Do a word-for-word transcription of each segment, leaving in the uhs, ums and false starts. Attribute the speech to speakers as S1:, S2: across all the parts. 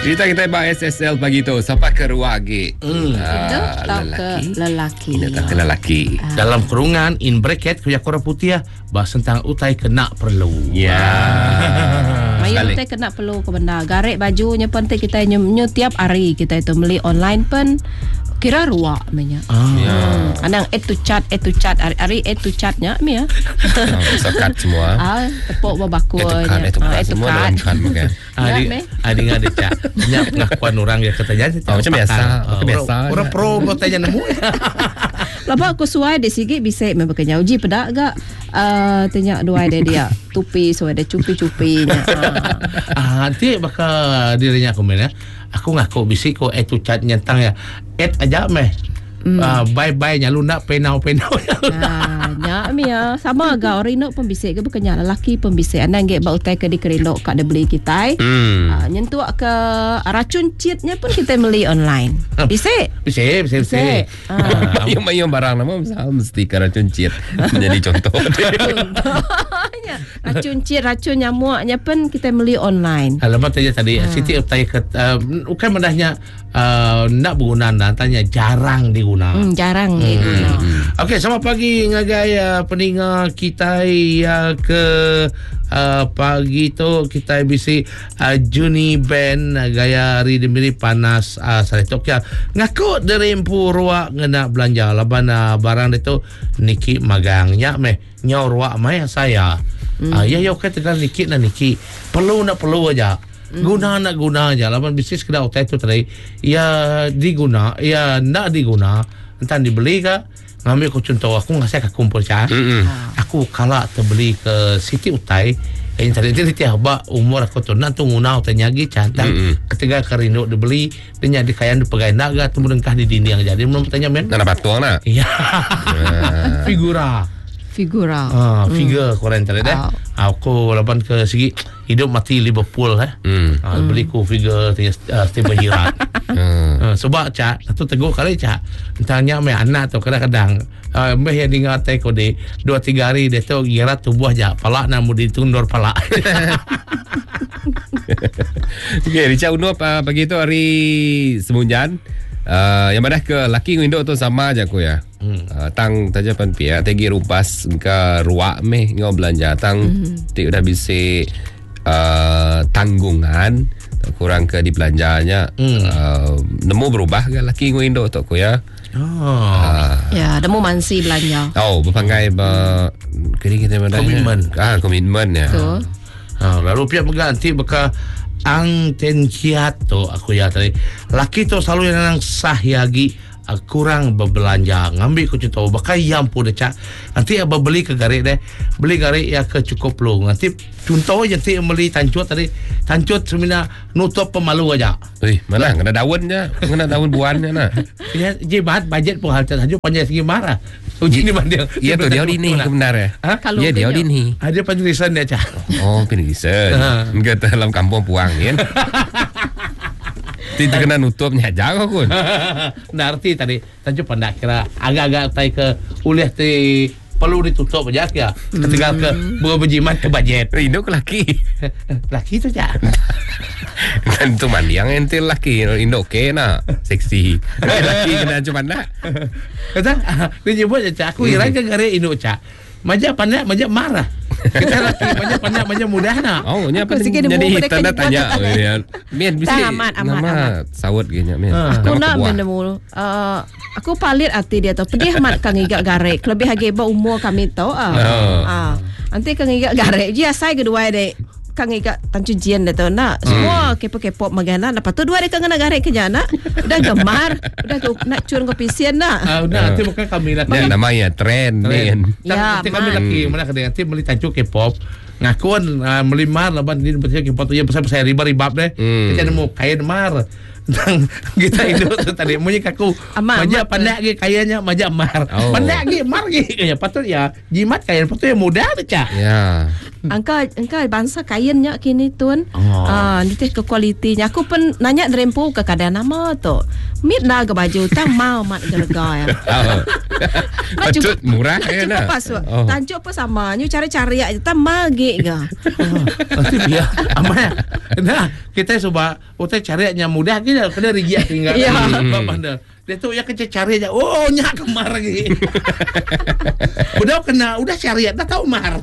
S1: Kita kita bah S S L pagi tu sampai ke ruang lagi.
S2: Hmm.
S1: Ah,
S3: lelaki. Lelaki.
S1: Ini tak ke lelaki.
S2: Ah. Dalam kurungan in bracket kuya korang putih bahas tentang utai kena perlu.
S1: Ya.
S3: Maya kita kena perlu ke benda. Garik bajunya penting kita nyu, nyu tiap hari kita itu beli online pun kira ruak namanya.
S2: Ah.
S1: Ya.
S3: Hmm. Anang add to chat, add to chat, hari-hari add to chatnya mi ya.
S1: Oh, sekat semua.
S3: Ah, tepuk babakul.
S1: Itu kan, itu kan semua dalam kan bukan.
S2: Adik, adik ada cak. Nyak pengakuan orang yang katanya.
S1: Oh, macam biasa. Macam biasa.
S2: Orang pro katanya nemu.
S3: Lepas aku suai dia sikit bisa membekanya uji pedak gak uh, tanya dua dia dia tupi so ada cupi-cupinya.
S2: Ah, nanti bakal dirinya aku mana. Aku ngaku bisik ko etu chat nyentang ya. Et aja meh. Mm. Uh, bye-bye nyalu nak penau-penau.
S3: Ah, nya mi ya sama agak orang nak pembisik ke bukannya lelaki pembisik anak get bau tai ke di kerindok kat dia beli kita.
S1: Hmm.
S3: Ah, nyentuh ke racun cheatnya pun kita beli online. Bisik.
S2: Bisik, bisik, bisik.
S3: Ah.
S1: Mayung-mayung barang nama mesti ke racun cheat menjadi contoh.
S3: Contohnya racun cheat, racun nyamuknya pun kita beli online.
S2: Alamat tanya tadi, ha. Siti utai ke uh, bukan mendahnya uh, nak berguna tanya jarang diguna.
S3: Hmm, jarang
S2: hmm.
S3: diguna.
S2: Hmm. Okey, selamat pagi ngagai uh, pendengar kita uh, ke uh, pagi tu kita bisi uh, Juni Band uh, gaya hari demi panas uh, saletok ya. Ngaku dari empu ruak ngena belanja laban uh, barang itu Niki magangnya meh nyau ruak mai saya. Hmm. Uh, ya ya okey tegal Niki na Niki. Perlu nak perlu aja. Guna nak guna aja. Laban bisnis kedai hotel tu tadi ya diguna, ya nak diguna, entah dibeli ke ngambil aku contoh aku ngasih ke kumpul cah. Mm-hmm. Aku kalau terbeli ke Siti Utai yang tadi dia tiap ba umur aku tu nak tunggu nak tanya lagi cantang mm-hmm. ketika kerindu dibeli dia jadi kaya di pegai naga tu mudengkah di dinding yang jadi belum tanya men.
S1: Nak patuang nak?
S2: Iya. Figura.
S3: Figura.
S2: Ah, hmm. Figure korang tadi deh. Oh. Aku lapan ke segi hidup mati Liverpool eh. Hmm. Ah, hmm. Beli ku figure uh, Steven Gerrard. hmm. uh, sebab cak satu teguh kali cak. Entahnya me anak tu kadang-kadang uh, mbah yang dengar teko de dua tiga hari dia tu Gerrard tubuh aja palak namu ditundor palak.
S1: Okey, Richard Uno pagi tu hari Semunjan. Uh, yang mana ke laki ngindok tu sama aja aku ya. Hmm. Uh, tang taja pan pia tegi rupas ke ruak meh ngau belanja tang hmm. ti udah bisa uh, tanggungan kurang ke di belanjanya. Hmm. Uh, nemu berubah ke laki ngindok tu aku ya.
S2: Oh.
S3: Uh, ya, nemu mansi belanja.
S1: Oh, berpangai ba kini kita madanya.
S2: Komitmen.
S1: Ah, komitmen ya.
S3: So.
S2: Uh, lalu pihak berganti beka ang tenkiat tu aku ya tadi laki tu selalu yang sah yagi uh, kurang berbelanja ngambil ku contoh bakai yang pun cak nanti abah beli ke garik deh beli garik ya ke cukup lu nanti contoh nanti beli tancut tadi tancut semina nutup pemalu aja.
S1: Ih, mana kena daunnya kena daun buahnya nah.
S2: Ya jimat budget pun hal saja panjang segi marah. Uji ni mana?
S1: Iya tu dia ini benar ya. Iya dia ini.
S2: Ada penjelasan dia cak.
S1: Oh penjelasan. Enggak dalam kampung puang kan. Tidak kena nutupnya jauh kun.
S2: Nah arti tadi tanjuk pandak kira agak-agak tai ke uliah ti perlu ditutup aja ya. Ketika ke buah berjimat ke budget.
S1: Rindu ke laki.
S2: Laki tu cak.
S1: Kan tu mandi yang entil laki. Indo ke nak seksi. Laki kena cuma nak.
S2: Kata dia jemput cak. Aku kira ke gara Indo cak. Majak pandai, majak marah. Kita laki majak pandai, majak mudah nak.
S1: Oh, nya apa jadi tanda tanya. Mian bisa nama sawut gini mian.
S3: Aku nak menemu. Uh, aku palit hati dia tu. Pedih mat kang igak garek. Lebih hageba umur kami tu. Ah. Oh. Ah. Nanti kang igak garek. Dia saya kedua dek. Kang igak tancu jian dia tu nak. Semua hmm. kepo-kepo magana. Lepas tu dua dek kang nak garek kerja nak. Udah gemar. Udah nak cun kopi sian nak.
S2: Ah, udah nanti bukan kami laki.
S1: Ya, namanya tren ni.
S2: Ya, nanti kami laki mana kadang nanti beli tancu K-pop. Ngakuan uh, melimar laban ini betul K-pop tu ya pasal riba-ribab deh. Hmm. Kita nemu kain mar. Tang kita itu tadi punya kaku majak pandai ge kayanya majak mar. Oh. Pandai ge mar ge ya patut ya jimat kain patut yang mudah tu cak.
S1: Ya.
S3: angka angka bangsa kainnya kini tun.
S2: Oh.
S3: Ah, ni teh ke kualitinya. Aku pun nanya drempo ke kadang nama tu. Mit dah ke baju tang mau mat gerga ya.
S1: Oh. Patut murah
S3: nak
S1: ya
S3: cukup
S1: nak.
S3: pas.
S1: Oh.
S3: Tancuk apa sama. Nyu cari-cari aja tang mage ke.
S2: Nanti biar aman. Nah, kita coba kita cari yang mudah kita kena rigiak tinggal.
S3: Ya.
S2: Pandai. Dia tu ya kita cari aja. Oh, nyak kemar lagi. Udah kena, udah cari dah tahu mar.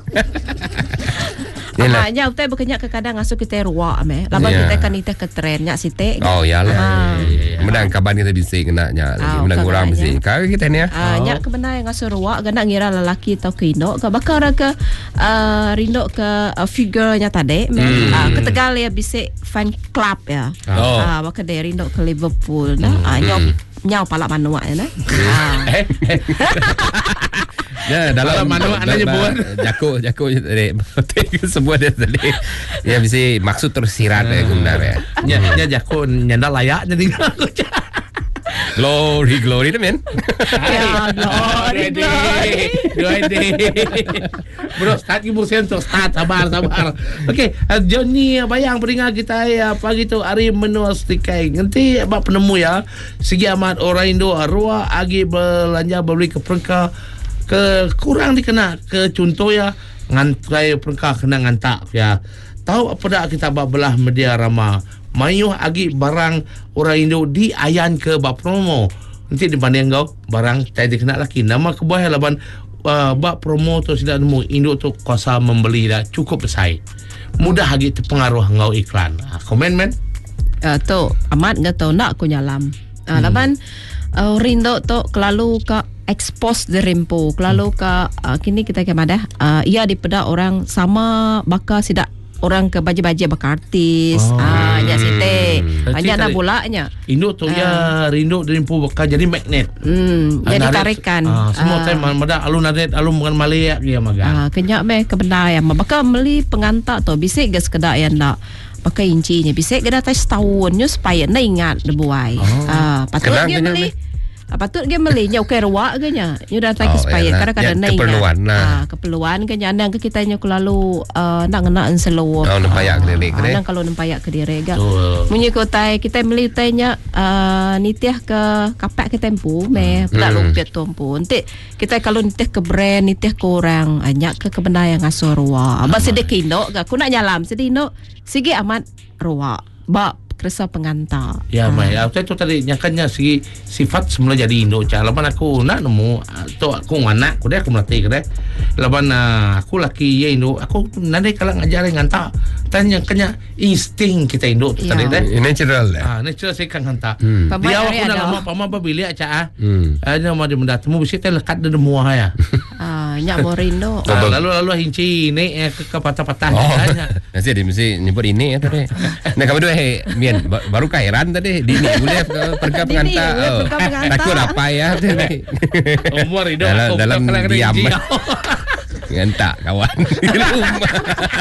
S3: Amanya utai berkenyak ke kadang asuh kita ruak meh. Laban
S1: Ya.
S3: kita kan kita ke trend nyak site.
S1: Oh yalah.
S3: Ah.
S1: Menang kaban kita bisa kena nya lagi.
S3: Ah,
S1: Menang
S3: bukan
S1: orang
S3: kenanya.
S1: bisa. Kau kita ni ya.
S3: Ah, nyak ke benar yang asuh ruak gana ngira lelaki atau kino ke bakar ke uh, rindo ke uh, figurnya tadi meh.
S1: Hmm.
S3: Ah, ke Tegal ya bisa fan club ya.
S1: Oh.
S3: Ah, bakar dari rindo ke Liverpool nah. Ah, nyau nyau palak manuak ya nah. Ah.
S2: Eh, eh.
S1: Ya dalam
S2: Kalau mana anda nyebut.
S1: Jako jako tadi semua dia tadi. Ya bisa maksud tersirat ya benar ya.
S2: Nya nya jako nyanda layak jadi aku.
S1: Glory glory tu men.
S3: Ya, glory, glory.
S2: Dua ide. Bro, start ibu sento start sabar sabar. Okey, uh, Johnny bayang peringat kita ya pagi tu hari menu stikai. Nanti abang penemu ya. Segi amat orang Indo arwah agi belanja beli ke perengka ke kurang dikena ke contoh ya ngantai perengka kena ngantak ya. Tahu apa dak kita bak belah media rama. Mayuh agi barang orang Indo di ayan ke bak promo. Nanti dibanding kau barang tadi kena laki nama kebaya laban uh, bak promo tu sudah nemu Indo tu kuasa membeli dah cukup besar. Mudah lagi terpengaruh ngau iklan. Ha, komen men.
S3: Uh, tu amat nggak tahu nak aku nyalam. Uh, hmm. Laban uh, rindo tu kelalu ke expose derempo kelalu ke uh, kini kita ke mana uh, ia dipeda orang sama bakal sidak orang ke baje-baje bakal artis.
S2: Oh.
S3: Ah, nya site.
S2: Berarti
S3: Banyak nak
S2: tadi-
S3: bolanya.
S2: Indo tu ya rindu derempo bakal jadi magnet.
S3: Hmm, jadi
S2: Naret-
S3: tarikan.
S2: Ah, semua
S3: Ah.
S2: time mada alun naret alun bukan Malaya dia magang.
S3: Ah, kenyak meh kebenar ya. Bakal beli pengantak tu bisik gas kedak yang nak pakai incinya bisik gada tai setahun nyo supaya na ingat debuai.
S2: Oh.
S3: Ah, patut
S1: Kenang
S3: dia
S1: kenyang
S3: beli.
S1: meh.
S3: Ah, patut dia beli nya ukir ruak ke nya. Nyo dah tai
S1: Oh,
S3: supaya
S1: yalah.
S3: kadang-kadang
S1: Ya,
S3: na ingat.
S1: keperluan lah.
S3: Ah, keperluan ke nya nang ke kita nya kelalu uh, nak ngena enselo.
S1: Oh, nampayak ke diri, ke deh.
S3: Nang kalau nampayak ke diri ga.
S2: Betul.
S3: Munyi ko tai kita beli tai nya uh, nitiah ke kapak ke tempu meh dak
S1: Hmm.
S3: lumpet tu pun. Nanti kita kalau nitiah ke brand nitiah ke orang anyak ke kebenar yang ngasuh ruak. Ba sedek indo ga aku nak nyalam sedek indo sigi amat ruak. Ba keresa pengantar.
S2: Ya, mai. Aku tu tadi nyakanya segi sifat semula jadi Indo. Laban aku nak nemu tu aku anak aku dah aku melatih kedai. Laban uh, aku laki ya Indo. Aku nanti kalau ngajar ngantak. Tanya kanya insting kita Indo tu
S3: Ya.
S2: tadi dah.
S1: Natural dah.
S2: Ah, natural saya kan hantar.
S1: Hmm.
S3: Pamai
S2: Dia
S3: hari
S2: aku nak
S3: ada.
S2: lama pama babili aja ah.
S1: Hmm.
S2: Ada mau dia mendat temu bisi teh lekat de muah ya.
S3: Ah, nyak morindo.
S2: Ah, lalu lalu hinci ni eh, ke, ke patah-patah
S1: Oh,
S2: katanya.
S1: nasi dia mesti nyebut ini ya tadi. Nah, kamu dua hey, Mian, ba- baru kairan tadi. Dini boleh ke- pergi
S3: Dini,
S1: pengantar.
S3: boleh
S1: Oh,
S3: pergi pengantar.
S1: takut apa ya tadi.
S2: Umur Indo
S1: Dalam,
S2: aku
S1: dalam
S2: bukan kena
S1: diam.
S2: hinci.
S1: Ngantak kawan di rumah.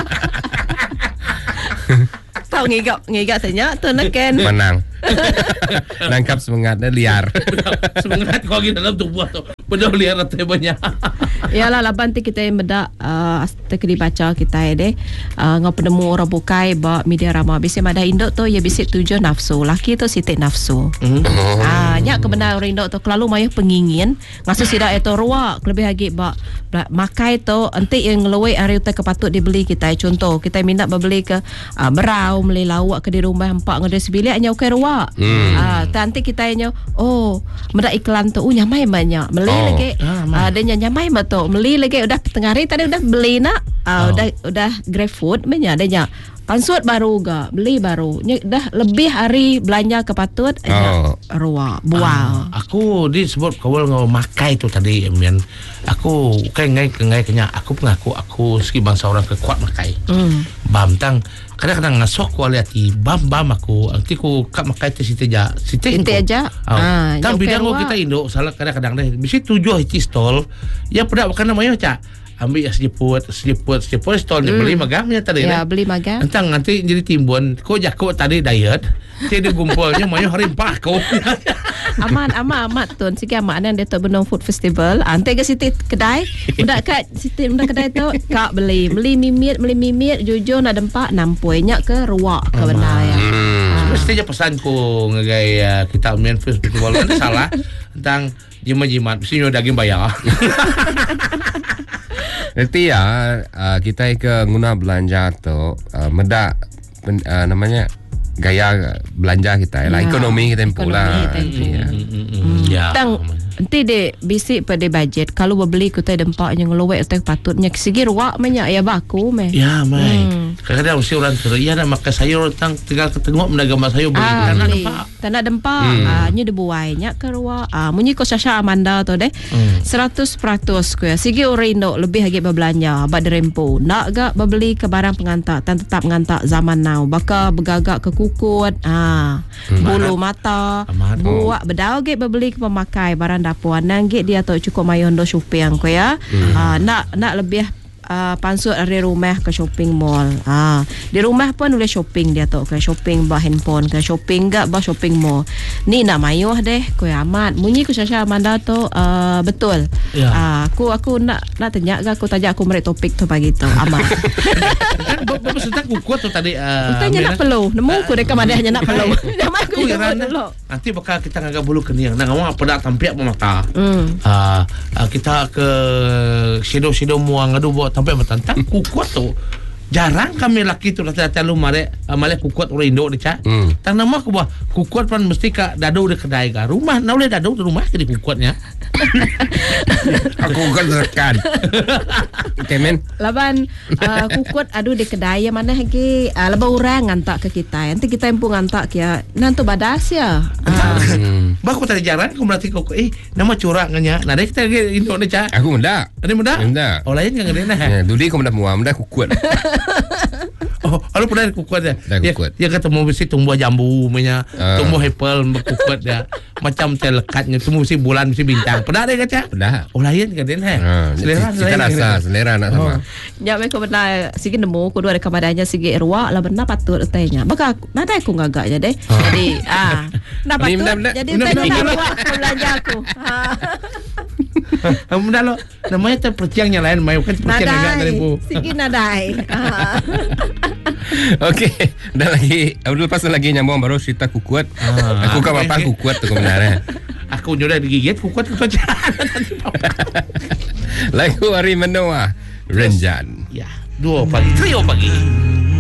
S3: Tahu ngigak ngigak tanya tu nak kan.
S1: Menang. Nangkap semangatnya liar.
S2: Semangat kau lagi dalam tubuh tu. Benar lihat rata banyak.
S3: Yalah laban ti kita yang beda uh, asta ke dibaca kita ya deh uh, ngau penemu orang bukai ba media rama bisi mada Indo tu ya bisi tujuh nafsu laki tu sitik nafsu.
S2: Hmm.
S3: Ah, nyak kebenar orang Indo tu kelalu mayah pengingin ngasu sidak itu ruak lebih lagi ba ba- makai tu enti yang ngelawai hari utai kepatut dibeli kita contoh kita minat beli ke uh, berau beli lawak ke di rumah empat ngade sebilik nya ukai ruak.
S1: Hmm.
S3: Ah, nanti kita nya oh meda iklan tu uh, nyamai banyak beli
S1: Oh.
S3: lagi.
S2: Ah,
S3: Ah, dia nyamai betul beli lagi udah tengah hari tadi udah beli nak uh,
S2: Oh.
S3: udah udah grab food banyak dia nya pansut baru ga beli baru nya dah lebih hari belanja kepatut
S1: Oh.
S3: ruak buang.
S2: Ah, aku disebut kawal ngau makai tu tadi Mian. Aku kai ngai ke ngai kenya aku pengaku aku segi bangsa orang kekuat makai.
S3: Hmm.
S2: Bam tang kadang-kadang ngasok ku lihat i bam bam aku anti ku kap makai tu site ja site
S3: Site aja. Ah,
S2: tang
S3: yang
S2: bidang
S3: keluar.
S2: kita Indo salah kadang-kadang deh mesti tujuh hiti stol ya pedak bukan namanya cak ambil yang sejeput, sejeput, sejeput, stol mm. beli magamnya tadi.
S3: Ya,
S2: kan?
S3: beli magang.
S2: Entang nanti jadi timbun. Kau jakut tadi diet. Jadi gumpulnya mayu hari empah kau.
S3: Aman, aman, amat tun. Sige amat yang dia tu Benong Food Festival. Ante ke siti kedai. Budak kat siti budak kedai tu kak beli, beli mimit, beli mimit, jujur nak dempak nampoi nyak ke ruak ke benar ya.
S2: Hmm. Mestinya pesan ku ngagai uh, kita main festival ada salah tentang jimat-jimat mesti daging bayar.
S1: Nanti ya uh, kita ke guna belanja tu uh, medak pen, uh, namanya gaya belanja kita ya, lah ekonomi kita tempuh lah.
S3: Ya.
S2: Hmm. Ya.
S3: Tang nanti de bisik pada budget kalau beli kita dempaknya ngeluwek utek patutnya segi ruak banyak ya baku meh.
S2: Ya mai. Hmm. Kadang-kadang mesti orang kerja nak makan sayur tang tinggal ketengok mendagang sayur beli
S3: ah,
S2: tanah
S3: beli.
S2: dempak.
S3: Tanah dempak. Hmm. Ah nya debuainya ke ruak. Ah munyi ko Sasha Amanda tu deh. Hmm. seratus peratus ku ya. Segi orang Indo lebih lagi berbelanja bak derempo. Nak gak beli ke barang pengantak tan tetap mengantak zaman now. Baka bergagak ke kukut. Ah hmm. bulu mata. Amat. Buat bedau ge beli ke pemakai barang dapur nanggit dia tu cukup mayondo shopping ko ya. Hmm. Ah nak nak lebih Uh, pansut dari rumah ke shopping mall. Ah, di rumah pun boleh shopping dia tu ke shopping bah handphone ke shopping gak bah shopping mall. Ni nak mayuh deh ku amat. Munyi ku Sasha Amanda tu uh, betul. Ya. Ah, aku aku nak nak tanya gak aku tanya aku merek topik tu pagi tu amat.
S2: Kan bapak sedang kuat tu tadi uh,
S3: tanya nak perlu. Nemu ku dekat mana hanya nak perlu. Nama aku
S2: dulu. Nanti bakal kita ngagak bulu kening. Nak ngomong apa dak tampiak mata.
S3: Hmm.
S2: Ah, uh, kita ke shadow-shadow muang adu buat sampai matantang kukuat tu jarang kami laki tu rata-rata lu mare male kukuat orang Indo deca hmm. tang nama ku bah kukuat pan mesti ka dadu de kedai ka rumah na boleh dadu di rumah jadi kukuatnya
S1: aku kan rekan kemen
S3: laban uh, kukuat adu di kedai mana lagi uh, laba orang ngantak ke kita nanti kita empu ngantak ya nantu badas ya uh.
S2: hmm. bah ku tadi jarang ku berarti kok eh nama curangnya nah kita Indo deca
S1: aku mendak
S2: ada mendak
S1: mendak
S2: oh lain yang ngene nah
S1: ya dudi ku mendak muam mendak kukuat.
S2: Oh, kalau pernah kukuat ya.
S1: Dia,
S2: dia ketemu mesti tumbuh jambu, punya uh. tumbuh apple, kukuat ya. Macam telekatnya tumbuh mesti bulan, mesti bintang. Pernah ada kaca?
S1: Pernah.
S2: Oh lain kan dia.
S1: Uh, selera, kita rasa selera nak sama.
S3: Ya, mereka benar. Sige nemu, kudu ada kamadanya sige ruak lah benar patut utainya. Baka nada aku ngagaknya deh. Uh. Jadi ah, nak patut. Jadi utai nak ruak belanja aku.
S2: Mudah lo. Namanya terperciangnya lain, mai kan perciang agak dari bu.
S3: Sige nadai.
S1: Okey, dah lagi Abdul pasal lagi nyambung baru cerita kukuat. Ah, aku kan apa kukuat tu sebenarnya.
S2: Aku sudah digigit kukuat tu saja.
S1: Lagu hari menua Renjan.
S2: Ya, dua pagi, trio pagi.